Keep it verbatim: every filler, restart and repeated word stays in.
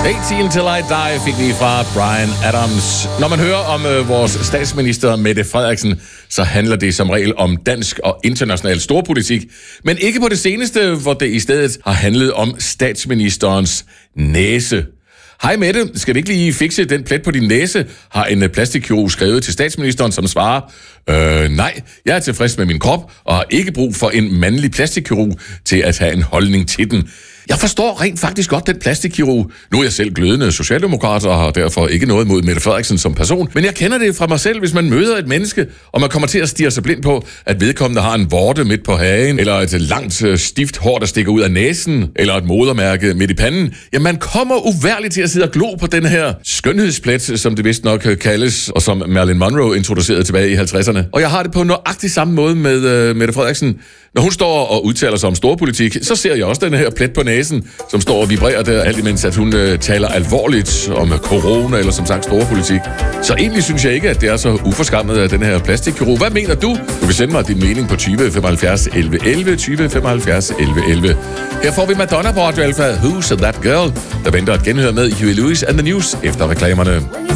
eighteen Till I Die fik vi fra Bryan Adams. Når man hører om øh, vores statsminister Mette Frederiksen, så handler det som regel om dansk og international storpolitik, men ikke på det seneste, hvor det i stedet har handlet om statsministerens næse. Hej Mette, skal vi ikke lige fikse den plet på din næse, har en plastikkirurg skrevet til statsministeren, som svarer, øh, nej, jeg er tilfreds med min krop og har ikke brug for en mandlig plastikkirurg til at have en holdning til den. Jeg forstår rent faktisk godt den plastikkirurg. Nu er jeg selv glødende socialdemokrat og har derfor ikke noget mod Mette Frederiksen som person, men jeg kender det fra mig selv, hvis man møder et menneske, og man kommer til at stirre sig blind på, at vedkommende har en vorte midt på hagen, eller et langt, stift hår, der stikker ud af næsen, eller et modermærke midt i panden. Ja, man kommer uværligt til at sidde og glo på den her skønhedsplet, som det vist nok kaldes, og som Marilyn Monroe introducerede tilbage i halvtredserne. Og jeg har det på nøjagtig samme måde med uh, Mette Frederiksen. Når hun står og udtaler sig om storpolitik, så ser jeg også den her plet på næsen, som står og vibrerer der, alt imens at hun uh, taler alvorligt om corona, eller som sagt storpolitik. Så egentlig synes jeg ikke, at det er så uforskammet af den her plastikkirurg. Hvad mener du? Du kan sende mig din mening på tyve femoghalvfjerds elleve elleve, tyve femoghalvfjerds elleve elleve. Her får vi Madonna på Radio Alpha, Who's That Girl, der venter at genhøre med Huey Lewis and the News efter reklamerne.